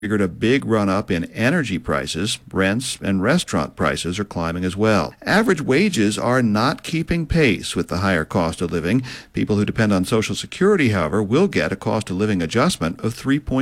triggered a big run-up in energy prices. Rents and restaurant prices are climbing as well. Average wages are not keeping pace with the higher cost of living. People who depend on Social Security, however, will get a cost of living adjustment of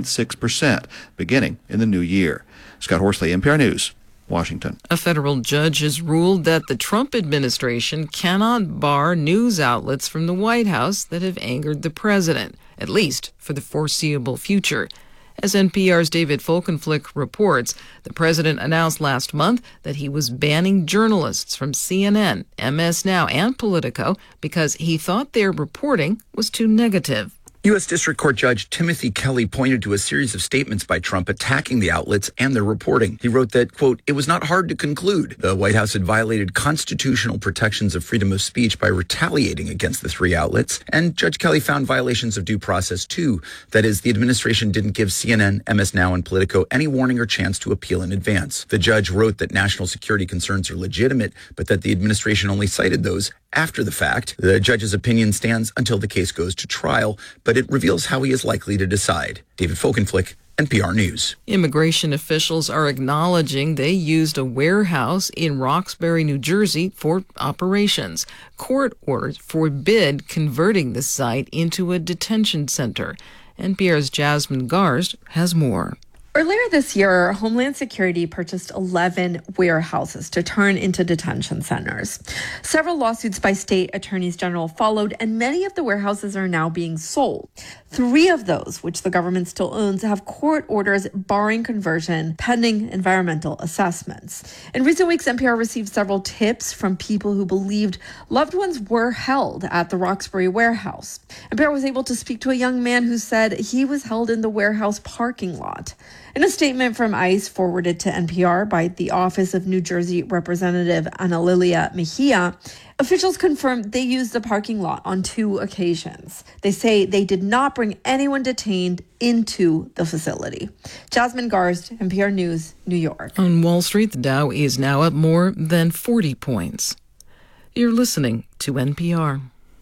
3.6% beginning in the new year. Scott Horsley, NPR News, Washington. A federal judge has ruled that the Trump administration cannot bar news outlets from the White House that have angered the president, at least for the foreseeable future. As NPR's David Folkenflik reports, the president announced last month that he was banning journalists from CNN, MS Now, and Politico because he thought their reporting was too negative. U.S. District Court Judge Timothy Kelly pointed to a series of statements by Trump attacking the outlets and their reporting. He wrote that, quote, "It was not hard to conclude the White House had violated constitutional protections of freedom of speech by retaliating against the three outlets." And Judge Kelly found violations of due process, too. That is, the administration didn't give CNN, MS Now, and Politico any warning or chance to appeal in advance. The judge wrote that national security concerns are legitimate, but that the administration only cited those after the fact. The judge's opinion stands until the case goes to trial, but it reveals how he is likely to decide. David Folkenflik, NPR News. Immigration officials are acknowledging they used a warehouse in Roxbury, New Jersey for operations. Court orders forbid converting the site into a detention center. NPR's Jasmine Garst has more. Earlier this year, Homeland Security purchased 11 warehouses to turn into detention centers. Several lawsuits by state attorneys general followed, and many of the warehouses are now being sold. 3 of those, which the government still owns, have court orders barring conversion pending environmental assessments. In recent weeks, NPR received several tips from people who believed loved ones were held at the Roxbury warehouse. NPR was able to speak to a young man who said he was held in the warehouse parking lot. In a statement from ICE forwarded to NPR by the Office of New Jersey Representative Ana Lilia Mejia, officials confirmed they used the parking lot on 2 occasions. They say they did not bring anyone detained into the facility. Jasmine Garst, NPR News, New York. On Wall Street, the Dow is now up more than 40 points. You're listening to NPR.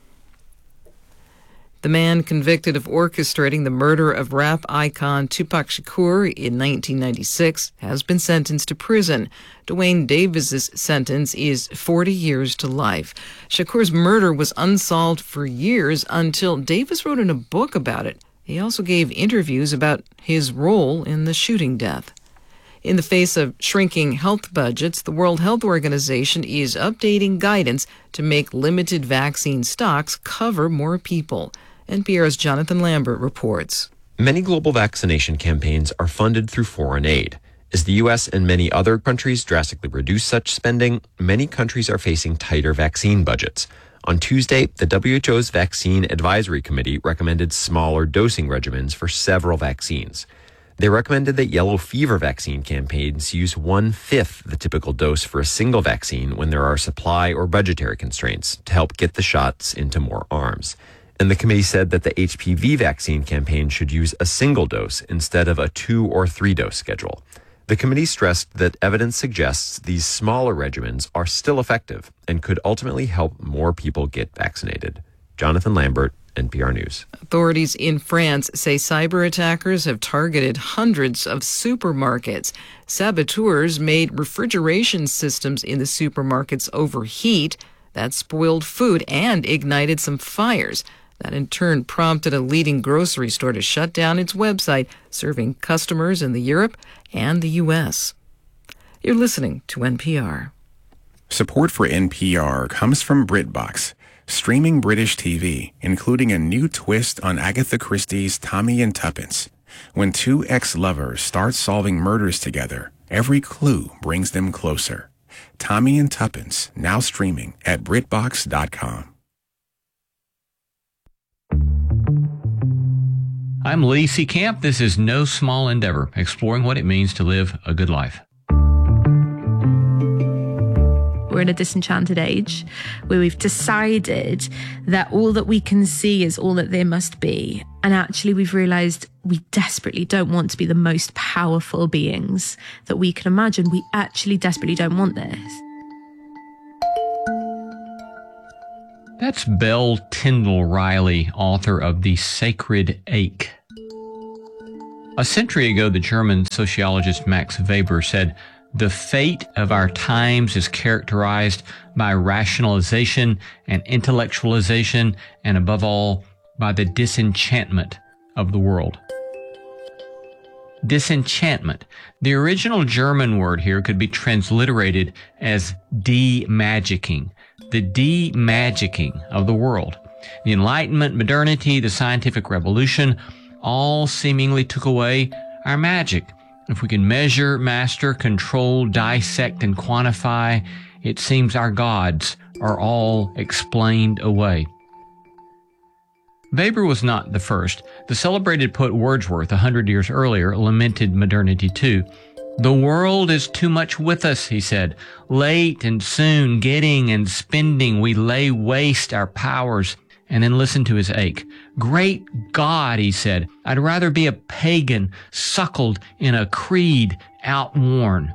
The man convicted of orchestrating the murder of rap icon Tupac Shakur in 1996 has been sentenced to prison. Dwayne Davis's sentence is 40 years to life. Shakur's murder was unsolved for years until Davis wrote in a book about it. He also gave interviews about his role in the shooting death. In the face of shrinking health budgets, the World Health Organization is updating guidance to make limited vaccine stocks cover more people. NPR's Jonathan Lambert reports. Many global vaccination campaigns are funded through foreign aid. As the U.S. and many other countries drastically reduce such spending, many countries are facing tighter vaccine budgets. On Tuesday, the WHO's Vaccine Advisory Committee recommended smaller dosing regimens for several vaccines. They recommended that yellow fever vaccine campaigns use 1/5 the typical dose for a single vaccine when there are supply or budgetary constraints to help get the shots into more arms. And the committee said that the HPV vaccine campaign should use a single dose instead of a 2 or 3 dose schedule. The committee stressed that evidence suggests these smaller regimens are still effective and could ultimately help more people get vaccinated. Jonathan Lambert, NPR News. Authorities in France say cyber attackers have targeted hundreds of supermarkets. Saboteurs made refrigeration systems in the supermarkets overheat. That spoiled food and ignited some fires. That in turn prompted a leading grocery store to shut down its website, serving customers in Europe and the U.S. You're listening to NPR. Support for NPR comes from BritBox, streaming British TV, including a new twist on Agatha Christie's Tommy and Tuppence. When 2 ex-lovers start solving murders together, every clue brings them closer. Tommy and Tuppence, now streaming at BritBox.com. I'm Lee C. Camp. This is No Small Endeavor, exploring what it means to live a good life. We're in a disenchanted age where we've decided that all that we can see is all that there must be. And actually, we've realized we desperately don't want to be the most powerful beings that we can imagine. We actually desperately don't want this. That's Belle Tyndall Riley, author of The Sacred Ache. A century ago, the German sociologist Max Weber said, "The fate of our times is characterized by rationalization and intellectualization, and above all, by the disenchantment of the world." Disenchantment. The original German word here could be transliterated as de-magicking. The de-magicking of the world. The Enlightenment, modernity, the scientific revolution all seemingly took away our magic. If we can measure, master, control, dissect, and quantify, it seems our gods are all explained away. Weber was not the first. The celebrated poet Wordsworth, 100 years earlier, lamented modernity too. "The world is too much with us," he said. "Late and soon, getting and spending, we lay waste our powers." And then listen to his ache. "Great God," he said, "I'd rather be a pagan, suckled in a creed outworn."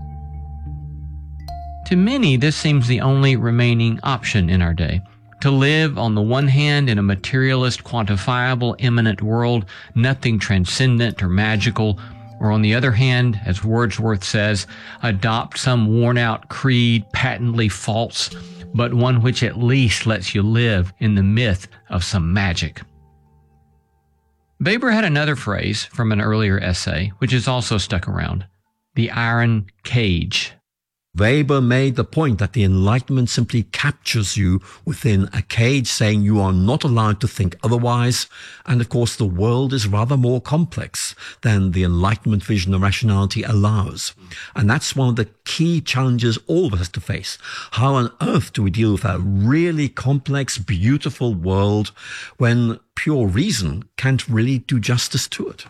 To many, this seems the only remaining option in our day. To live, on the one hand, in a materialist, quantifiable, immanent world, nothing transcendent or magical, or on the other hand, as Wordsworth says, adopt some worn-out creed, patently false, but one which at least lets you live in the myth of some magic. Weber had another phrase from an earlier essay, which has also stuck around: the iron cage. Weber made the point that the Enlightenment simply captures you within a cage, saying you are not allowed to think otherwise. And of course, the world is rather more complex than the Enlightenment vision of rationality allows. And that's one of the key challenges all of us have to face. How on earth do we deal with a really complex, beautiful world when pure reason can't really do justice to it?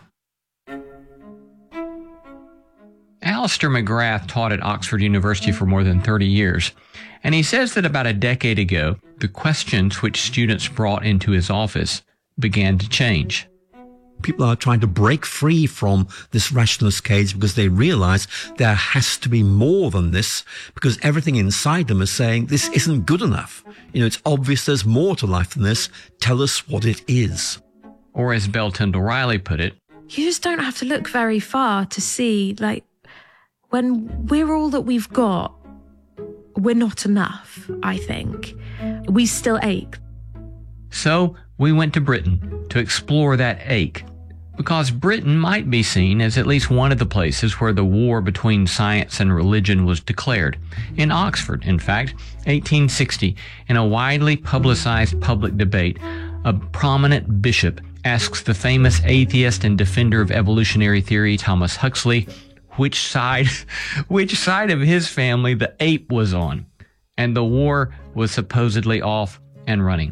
Alistair McGrath taught at Oxford University for more than 30 years, and he says that about a decade ago, the questions which students brought into his office began to change. People are trying to break free from this rationalist cage because they realize there has to be more than this, because everything inside them is saying this isn't good enough. It's obvious there's more to life than this. Tell us what it is. Or as Belle Tyndall Riley put it, you just don't have to look very far to see, when we're all that we've got, we're not enough, I think. We still ache. So we went to Britain to explore that ache, because Britain might be seen as at least one of the places where the war between science and religion was declared. In Oxford, in fact, 1860, in a widely publicized public debate, a prominent bishop asks the famous atheist and defender of evolutionary theory, Thomas Huxley, which side of his family the ape was on, and the war was supposedly off and running.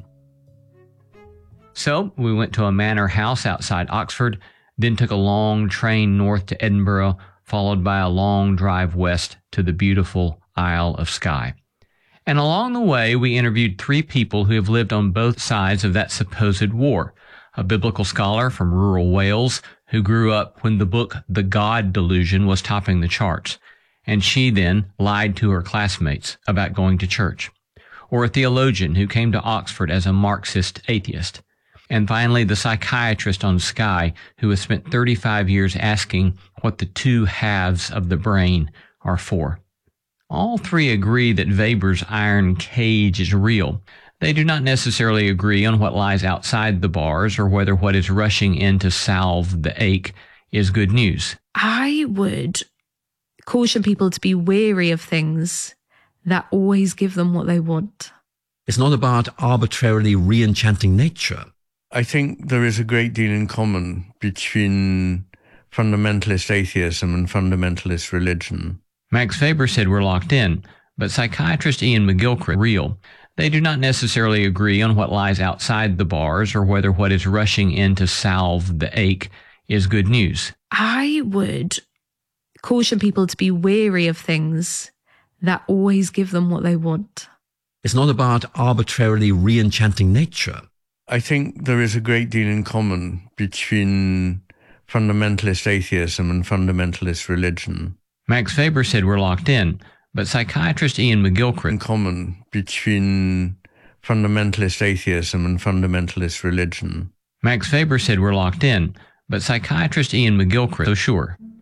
So we went to a manor house outside Oxford, then took a long train north to Edinburgh, followed by a long drive west to the beautiful Isle of Skye. And along the way, we interviewed 3 people who have lived on both sides of that supposed war. A biblical scholar from rural Wales who grew up when the book The God Delusion was topping the charts, and she then lied to her classmates about going to church. Or a theologian who came to Oxford as a Marxist atheist. And finally, the psychiatrist on Skye who has spent 35 years asking what the 2 halves of the brain are for. All 3 agree that Weber's iron cage is real. They do not necessarily agree on what lies outside the bars or whether what is rushing in to salve the ache is good news. I would caution people to be wary of things that always give them what they want. It's not about arbitrarily re-enchanting nature. I think there is a great deal in common between fundamentalist atheism and fundamentalist religion. Max Weber said we're locked in, but psychiatrist Ian McGilchrist real. They do not necessarily agree on what lies outside the bars or whether what is rushing in to salve the ache is good news. I would caution people to be wary of things that always give them what they want. It's not about arbitrarily re-enchanting nature. I think there is a great deal in common between fundamentalist atheism and fundamentalist religion. Max Weber said we're locked in, but psychiatrist Ian McGilchrist in common between fundamentalist atheism and fundamentalist religion. Max Weber said we're locked in, but psychiatrist Ian McGilchrist so sure.